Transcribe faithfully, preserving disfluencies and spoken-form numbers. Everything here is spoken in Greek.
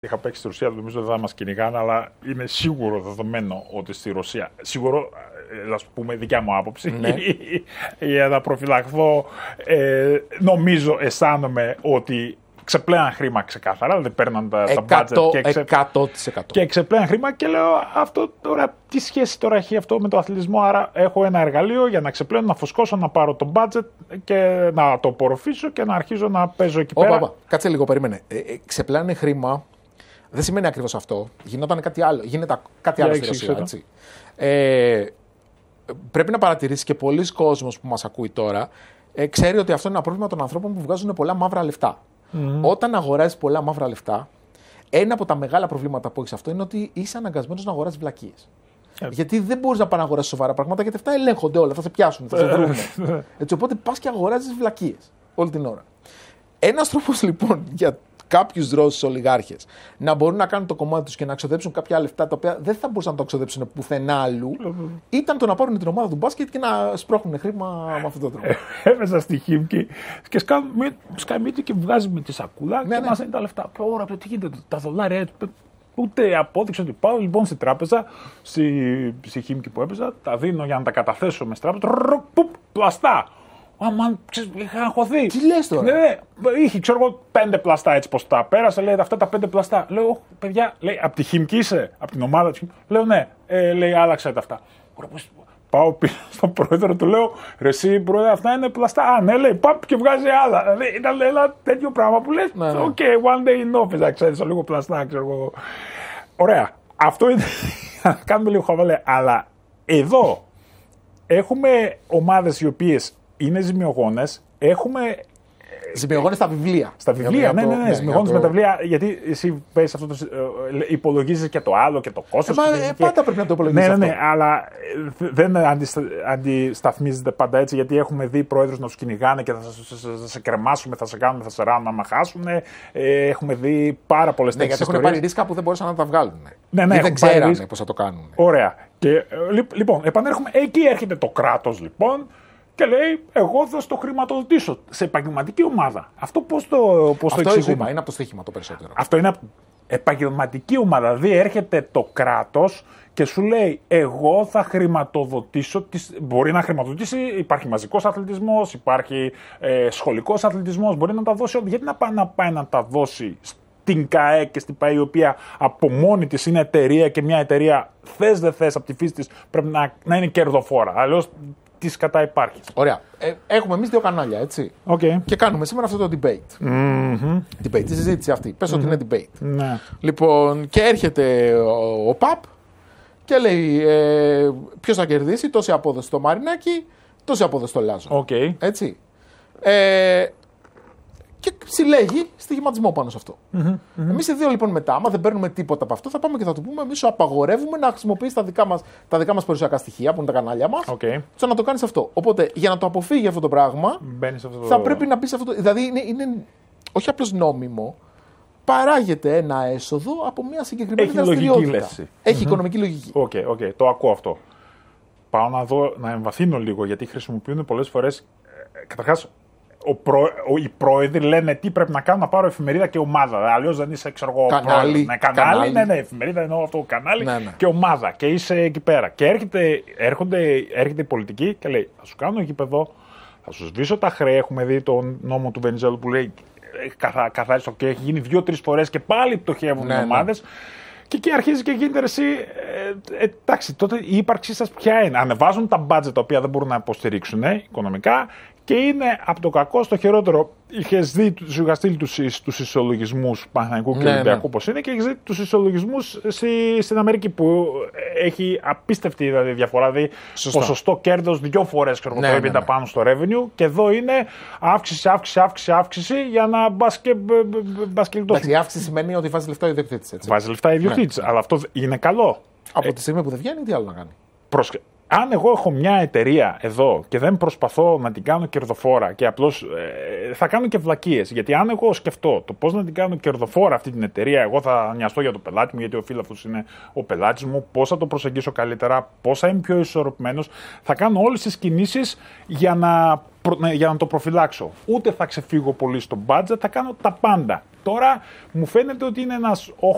Είχα παίξει στη Ρωσία, νομίζω δεν θα μας κυνηγάνε, αλλά είναι σίγουρο δεδομένο ότι στη Ρωσία, σίγουρο, ας πούμε, δικιά μου άποψη, ναι. για να προφυλαχθώ, ε, νομίζω, αισθάνομαι ότι ξεπλέαν χρήμα ξεκάθαρα, δηλαδή παίρναν τα, τα budget και, ξε... εκατό τοις εκατό. και ξεπλέαν χρήμα και λέω αυτό τώρα, τι σχέση τώρα έχει αυτό με το αθλητισμό, άρα έχω ένα εργαλείο για να ξεπλένω, να φουσκώσω, να πάρω το budget και να το απορροφήσω και να αρχίζω να παίζω εκεί Όπα, πέρα. όπα. Κάτσε λίγο, περίμενε. Ε, ε, ξεπλάνε χρήμα. Δεν σημαίνει ακριβώς αυτό. Γινόταν κάτι άλλο. Γίνεται κάτι άλλο στη Ρωσία. Έτσι. Ε, πρέπει να παρατηρήσεις και πολλοί κόσμος που μας ακούει τώρα ε, ξέρει ότι αυτό είναι ένα πρόβλημα των ανθρώπων που βγάζουν πολλά μαύρα λεφτά. Mm-hmm. Όταν αγοράζεις πολλά μαύρα λεφτά, ένα από τα μεγάλα προβλήματα που έχεις αυτό είναι ότι είσαι αναγκασμένος να αγοράζεις βλακίες. Yeah. Γιατί δεν μπορείς να πας να αγοράσεις σοβαρά πράγματα, γιατί αυτά ελέγχονται όλα, θα σε πιάσουν, θα σε βρουν. Έτσι, οπότε πας και αγοράζεις βλακίες όλη την ώρα. Ένας τρόπος λοιπόν για κάποιους Ρώσους ολιγάρχες να μπορούν να κάνουν το κομμάτι τους και να ξοδέψουν κάποια λεφτά τα οποία δεν θα μπορούσαν να το ξοδέψουν πουθενά αλλού, ήταν το να πάρουν την ομάδα του μπάσκετ και να σπρώχνουν χρήμα με αυτόν τον τρόπο. Έμεσα στη Χίμκι και σκαμίτη και βγάζει με τη σακούλα ναι, και ναι. μας είναι τα λεφτά. Ωρα, τι γίνεται, τα δολάρια. Ούτε απόδειξε ότι πάω λοιπόν στην τράπεζα, στη, στη Χίμκι που έπαιζα, τα δίνω για να τα καταθέσω με στράπεζα. Πλαστά. Άμα είχα αγχωθεί. Τι λες τώρα. Ναι, ναι, είχε, ξέρω εγώ, πέντε πλαστά έτσι πως τα πέρασα. Λέει αυτά τα πέντε πλαστά. Λέω, παιδιά, λέει, από τη Χίμκι είσαι, από την ομάδα τη. Λέω, ναι, ε, λέει, άλλαξε τα αυτά. Πάω πίσω στον πρόεδρο, του λέω, ρε εσύ πρόεδρε, αυτά είναι πλαστά. Α, ναι, λέει, παπ και βγάζει άλλα. Δηλαδή ήταν ένα τέτοιο πράγμα που λες, ναι, ναι. OK, one day in office, να ξέρεις, λίγο πλαστά, ξέρω εγώ. Ωραία. Αυτό είναι, κάνουμε λίγο χαβαλέ. Αλλά εδώ έχουμε ομάδες οι οποίες είναι ζημιογόνες, έχουμε. Ζημιογόνες στα βιβλία. Στα βιβλία, ναι, ναι, ναι, ναι, ζημιογόνες το... με τα βιβλία, γιατί εσύ παίζεις αυτό το. Υπολογίζεις και το άλλο και το κόστος. Ε, μα, ε, πάντα και... πρέπει να το υπολογίζεις. Ναι, ναι, αυτό. ναι, αλλά δεν αντιστα... αντισταθμίζεται πάντα έτσι, γιατί έχουμε δει πρόεδρους να τους κυνηγάνε και θα σε, σε, σε κρεμάσουμε, θα σε κάνουμε, θα σε ράνουν να μαχάσουν. Ε, έχουμε δει πάρα πολλές ναι, τέτοιες γιατί έχουν πάρει ρίσκα που δεν μπορούσαν να τα βγάλουν. Ναι, ναι, δεν ξέρανε πώς θα το κάνουν. Ωραία. Και, λοιπόν, επανέρχομαι, εκεί έρχεται το κράτος λοιπόν. Και λέει, εγώ θα στο χρηματοδοτήσω σε επαγγελματική ομάδα. Αυτό πώς το, πώς αυτό το εξηγούμε. Είναι από το στοίχημα το περισσότερο. Αυτό είναι επαγγελματική ομάδα. Δηλαδή έρχεται το κράτος και σου λέει, εγώ θα χρηματοδοτήσω. Τις... Μπορεί να χρηματοδοτήσει, υπάρχει μαζικός αθλητισμός, υπάρχει ε, σχολικός αθλητισμός. Μπορεί να τα δώσει. Γιατί να πάει να, πάει να τα δώσει στην ΚΑΕ και στην ΠΑΕ, η οποία από μόνη της είναι εταιρεία και μια εταιρεία θες δεν θες από τη φύση της πρέπει να, να είναι κερδοφόρα. Αλλιώς τι κατά υπάρχει. Ωραία. Ε, έχουμε εμείς δύο κανάλια, έτσι. Okay. Και κάνουμε σήμερα αυτό το debate. Mm-hmm. Debate, τη συζήτηση αυτή. Πες mm-hmm. ότι είναι debate. Ναι. Λοιπόν, και έρχεται ο, ο ΠΑΠ και λέει ε, ποιος θα κερδίσει, τόση απόδοση στο Μαρινάκι, τόση απόδοση στο Λάζο. Okay. Έτσι. Ε, και συλλέγει στοιχηματισμό πάνω σε αυτό. Mm-hmm. Mm-hmm. Εμείς οι δύο λοιπόν μετά, άμα δεν παίρνουμε τίποτα από αυτό, θα πάμε και θα του πούμε: εμείς σου απαγορεύουμε να χρησιμοποιείς τα δικά μας, τα δικά μας περιουσιακά στοιχεία, που είναι τα κανάλια μας, okay. στο να το κάνεις αυτό. Οπότε για να το αποφύγει αυτό το πράγμα, αυτό το... θα πρέπει να πεις αυτό. Το... Δηλαδή είναι, είναι όχι απλώς νόμιμο, παράγεται ένα έσοδο από μια συγκεκριμένη Έχει δραστηριότητα. Λογική, Έχει mm-hmm. οικονομική λογική. Οκ, okay, okay, το ακούω αυτό. Πάω να δω, να εμβαθύνω λίγο, γιατί χρησιμοποιούν πολλές φορές. Ε, καταρχάς, Ο προ... οι πρόεδροι λένε τι πρέπει να κάνουν, να πάρω εφημερίδα και ομάδα. Αλλιώς δεν είσαι, ξέρω εγώ, κανάλι. Ναι, κανάλι, κανάλι. Ναι, ναι, εφημερίδα εννοώ αυτό, κανάλι ναι, ναι. και ομάδα. Και είσαι εκεί πέρα. Και έρχεται, έρχονται, έρχεται η πολιτική και λέει: θα σου κάνω γήπεδο, θα σου σβήσω τα χρέη. Έχουμε δει τον νόμο του Βενιζέλου που λέει: καθα, καθάρισε και έχει γίνει δύο-τρεις φορές και πάλι πτωχεύουν ναι, οι ομάδες. Ναι. Και εκεί αρχίζει και γίνεται εσύ. Ε, ε, εντάξει, τότε η ύπαρξή σας ποια είναι. Ανεβάζουν τα budget τα οποία δεν μπορούν να υποστηρίξουν ε, οικονομικά. Και είναι από το κακό στο χειρότερο. Είχες δει, σου είχα στείλει τους ισολογισμούς Παναθηναϊκού και ναι, Ολυμπιακού ναι. πώς είναι, και έχεις δει τους ισολογισμούς στη, στην Αμερική που έχει απίστευτη δηλαδή, διαφορά. Δηλαδή ποσοστό κέρδος δύο φορές ξέρω, ναι, το έπειτα ναι, ναι. πάνω στο revenue. Και εδώ είναι αύξηση, αύξηση, αύξηση, αύξηση για να μπασκελτώσει. Η αύξηση σημαίνει ότι βάζει λεφτά ο ιδιοκτήτης. Βάζει λεφτά ο ιδιοκτήτης, ναι. αλλά αυτό είναι καλό. Από ε, τη στιγμή που δεν βγαίνει, τι άλλο να κάνει. Προσ... Αν εγώ έχω μια εταιρεία εδώ και δεν προσπαθώ να την κάνω κερδοφόρα και απλώς ε, θα κάνω και βλακίες. Γιατί αν εγώ σκεφτώ το πώς να την κάνω κερδοφόρα αυτή την εταιρεία, εγώ θα νοιαστώ για το πελάτη μου, γιατί ο φίλος είναι ο πελάτης μου, πώς θα το προσεγγίσω καλύτερα, πώς θα είμαι πιο ισορροπημένος, θα κάνω όλες τις κινήσεις για να, για να το προφυλάξω. Ούτε θα ξεφύγω πολύ στο budget, θα κάνω τα πάντα. Τώρα μου φαίνεται ότι είναι ένας όχος